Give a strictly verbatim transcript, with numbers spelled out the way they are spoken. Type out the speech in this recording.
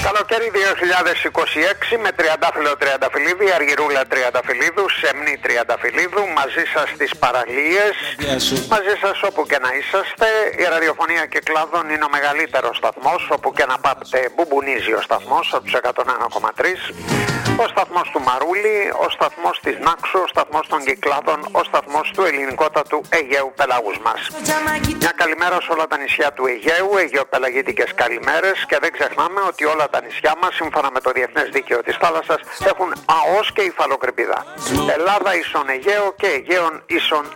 Καλοκαίρι δύο χιλιάδες είκοσι έξι με τριαντάφυλλο Τριανταφυλλίδη, Αργυρούλα Τριανταφυλλίδου, Σεμνή Τριανταφυλλίδου, μαζί σας στις παραλίες, μαζί σας όπου και να είσαστε. Η ραδιοφωνία Κυκλάδων είναι ο μεγαλύτερος σταθμός, όπου και να πάτε μπουμπονίζει ο σταθμός από τους εκατόν ένα κόμμα τρία. Ο σταθμός του Μαρούλη, ο σταθμός της Νάξου, ο σταθμός των Κυκλάδων, ο σταθμός του ελληνικότατου Αιγαίου πελάγους μας. Μια καλημέρα σε όλα τα νησιά του Αιγαίου, αιγαιοπελαγίτικες καλημέρες, και δεν ξεχνάμε ότι όλα τα νησιά μας, σύμφωνα με το Διεθνές Δίκαιο της Θάλασσας, έχουν ΑΟΣ και υφαλοκρηπίδα. Ελλάδα ίσον Αιγαίο και Αιγαίον ίσον